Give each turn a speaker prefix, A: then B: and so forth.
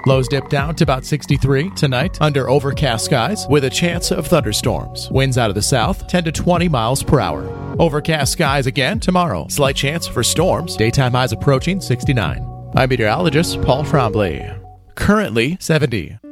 A: Lows dip down to about 63 tonight under overcast skies with a chance of thunderstorms. Winds out of the south 10 to 20 miles per hour. Overcast skies again tomorrow. Slight chance for storms. Daytime highs approaching 69. I'm meteorologist Paul Trombley. Currently 70.